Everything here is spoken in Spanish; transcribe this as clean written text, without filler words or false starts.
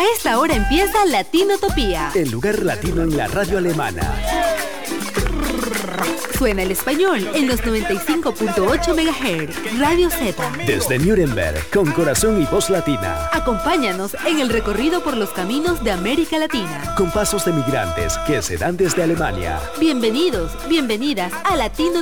A esta hora empieza Latinotopía, el lugar latino en la radio alemana. Suena el español en los 95.8 MHz, Radio Z. Desde Nuremberg, con corazón y voz latina. Acompáñanos en el recorrido por los caminos de América Latina. Con pasos de migrantes que se dan desde Alemania. Bienvenidos, bienvenidas a Latino